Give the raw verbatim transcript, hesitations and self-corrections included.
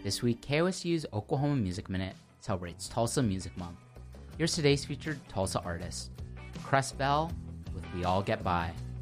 This week, K O S U's Oklahoma Music Minute celebrates Tulsa Music Month. Here's today's featured Tulsa artist, Crest Bell with We All Get By.